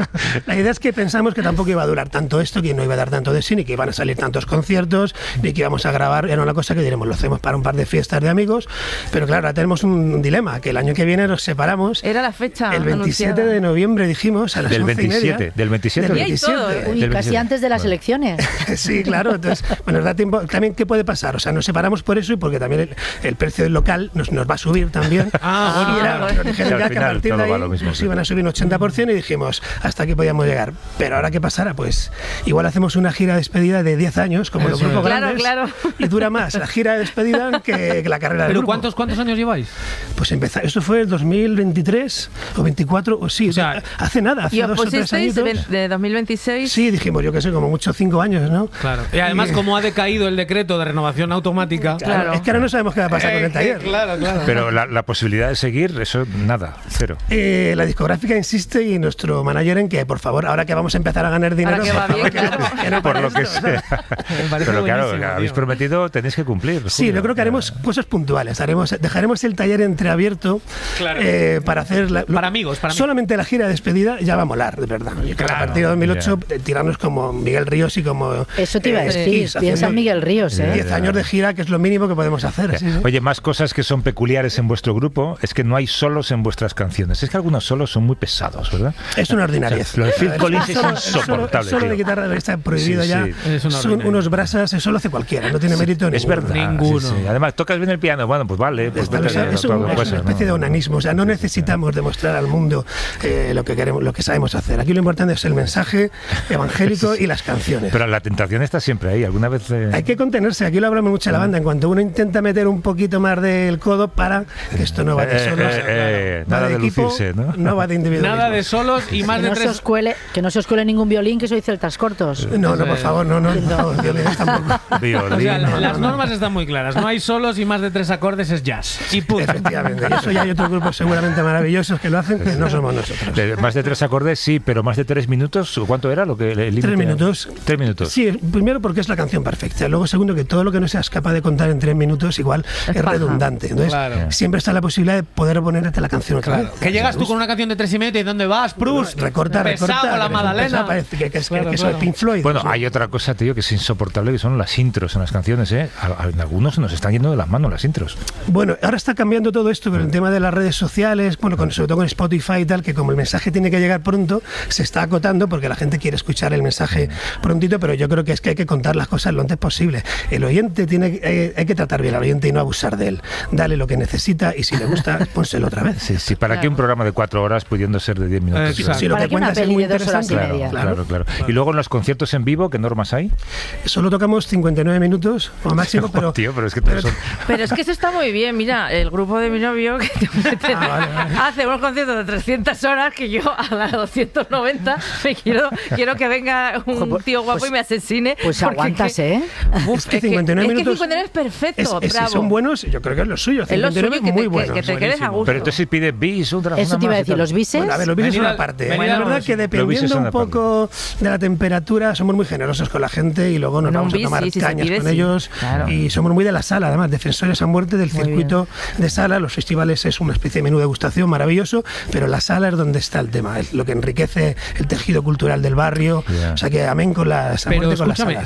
La idea es que pensamos que tampoco iba a durar tanto esto, que no iba a dar tanto de sí, ni que iban a salir tantos conciertos, ni que íbamos a grabar. Era una cosa que diremos, lo hacemos para un par de fiestas de amigos, pero claro, ahora tenemos un dilema, que el año que viene nos separamos. Era la fecha el 27 anunciada. de noviembre, dijimos, a las 11:30. Del 27. Del 27. Uy, casi antes de las elecciones. Sí, claro, entonces, bueno, nos da tiempo. También, ¿qué puede pasar? O sea, nos separamos por eso y porque también el precio del local nos va a subir también. bueno, y era, nos dijeron ya que a partir de ahí nos iban a subir un 80% y dijimos, hasta aquí podíamos llegar. Pero ahora, ¿qué pasará? Pues igual hacemos una gira de despedida de 10 años, como los grupos grandes, claro. y dura más la gira de despedida que la carrera del grupo. ¿Pero cuántos años lleváis? Pues empezar, eso fue el 2023 o 24, o sí, o sea, hace nada, hace 2 o 3 años. De 2026. Sí, dijimos, yo qué sé, como mucho 5 años, ¿no? Claro. Y además, como ha decaído el decreto de renovación automática. Claro. Es que ahora no sabemos qué va a pasar con el taller. Claro. Pero la posibilidad de seguir, eso nada, cero. La discográfica insiste y nuestro manager en que, por favor, ahora que vamos a empezar a ganar dinero, ahora que va bien, que no por lo que esto, sea. Pero claro, habéis prometido, tenéis que cumplir. Sí, yo creo que haremos cosas puntuales. Dejaremos el taller entreabierto para hacer para amigos. Solamente la gira de despedida ya va a molar, de verdad. Yo creo que a partir de 2008 tirarnos como Miguel Ríos y como eso te iba a decir, piensa en Miguel Ríos, 10 años de gira, que es lo mínimo que podemos hacer. Sí. Oye, más cosas que son peculiares en vuestro grupo es que no hay solos en vuestras canciones. Es que algunos solos son muy pesados, ¿verdad? Es una ordinariedad. Lo de Phil Collins es insoportable. Solo de guitarra está prohibido ya. Son unos brasas, eso lo hace cualquiera, no tiene mérito ninguno. Es verdad. Ninguno. Además, tocas bien el piano, bueno, pues vale. Pues es una especie de onanismo, o sea, no necesitamos demostrar al mundo lo que queremos, lo que sabemos hacer. Aquí lo importante es el mensaje evangélico y las canciones. Pero la tentación está siempre ahí. ¿Alguna vez hay que contenerse? Aquí lo hablamos mucho en la banda. En cuanto uno intenta meter un poquito más del codo, para que esto no va de solos, nada de equipo, lucirse, ¿no? No va de individualismo. Nada de solos y más que de no 3. Que no se os cuele ningún violín, que soy celtas cortos. No, por favor, no, violines tampoco. O sea, las normas están muy claras. No hay solos y más de 3 acordes es jazz. Y punto. Efectivamente. Y eso ya hay otros grupos seguramente maravillosos que lo hacen, que no somos nosotros. Más de 3 acordes, sí, pero más de 3 minutos, ¿cuánto era lo que el límite? 3 minutos. 3 minutos. Sí, primero porque es la canción perfecta. Luego, segundo, que todo lo que no seas capaz de contar en 3 minutos igual es redundante. Entonces, siempre está la posibilidad de poder ponerte la canción otra vez. Que llegas tú con una canción de 3 y medio y ¿dónde vas, Proust? Recorta. La Madalena. Parece que es Pink Floyd. Bueno, hay otra cosa, tío, que es insoportable, que son las intros en las canciones, ¿eh? Algunos se nos están yendo de las manos las intros. Bueno, ahora está cambiando todo esto con el tema de las redes sociales, bueno, sobre todo con Spotify y tal, que como el mensaje tiene que llegar pronto, se está acotando porque la gente quiere escuchar el mensaje prontito, pero yo creo que es que hay que contar las cosas lo antes posible. El oyente hay que tratar bien al oyente y no abusar de él. Dale lo que necesita y si le gusta, pónselo otra vez. Sí, ¿para qué un programa de 4 horas pudiendo ser de 10 minutos? Si lo ¿para que qué una cuentas es peli muy de 2 horas y interesante. media? Claro. Y luego en los conciertos en vivo, ¿qué normas hay? Solo tocamos 59 minutos como máximo, pero... Tío, pero es que todos son... Pero es que eso está muy bien. Mira, el grupo de mi novio que vale. hace unos conciertos de 300 horas que yo a las 290 me quiero que venga un tío guapo y me asesine. Pues aguantas, ¿eh? Es que 59 minutos... 59 es perfecto, bravo. Si son buenos, yo creo que es lo suyo. 59 es muy buenos. que te quedes a gusto. Pero entonces si pide bis, otra Eso te iba a decir, los bises. Bueno, a ver, los bises son una parte. La verdad que dependiendo un poco de la temperatura, somos muy generosos con la gente y luego nos vamos a tomar cañas con ellos. Claro. Y somos muy de la sala, además, defensores a muerte del circuito de sala. Los festivales es una especie de menú degustación maravilloso, pero la sala es donde está el tema, es lo que enriquece el tejido cultural del barrio. O sea que amén con las Pero con las escúchame, salas.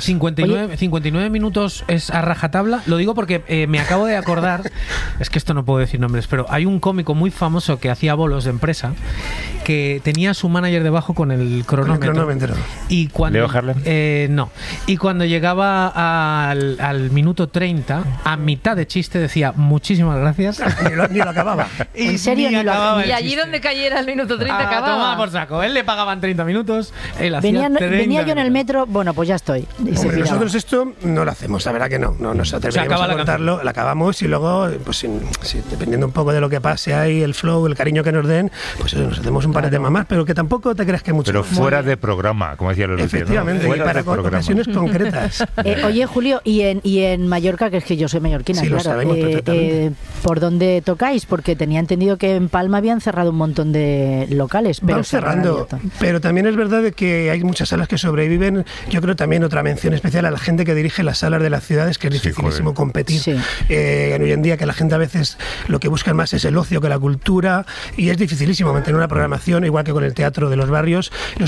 59 minutos es a rajatabla. Lo digo porque me acabo de acordar, es que esto no puedo decir nombres, pero hay un cómico muy famoso que hacía bolos de empresa que tenía su manager debajo con el cronómetro. Y cuando, ¿Leo Harlem? No. Y cuando llegaba al minuto 30, a mitad de chiste decía muchísimas gracias. Ni lo acababa. Y ¿En serio? Y allí donde cayera el minuto 30 acababa. Toma por saco. Él le pagaban 30 minutos. Él hacía venía yo en el metro, bueno, pues ya estoy. Y se Hombre, piraba. nosotros esto no lo hacemos, la verdad que no nos atreveríamos a cortarlo, la acabamos y luego, pues dependiendo un poco de lo que pase ahí, el flow, el cariño que nos den, pues nos hacemos un par de temas más, pero que tampoco te creas que mucho. Pero fuera de programa, como decía Lolo. Efectivamente, ¿no? Fuera y para de programa. ocasiones concretas. Oye, Julio, y en Mallorca, que es que yo soy mallorquina, Sí, lo claro, sabemos perfectamente. ¿por dónde tocáis? Porque tenía entendido que en Palma habían cerrado un montón de locales. Pero Van cerrando, pero también es verdad de que hay muchas salas que sobreviven. Yo creo también otra mención especial a la gente que dirige las salas de las ciudades, que es dificilísimo competir. Sí. Hoy en día que la gente a veces lo que buscan más es el ocio que la cultura y es dificilísimo mantener una programación, igual que con el teatro de los barrios.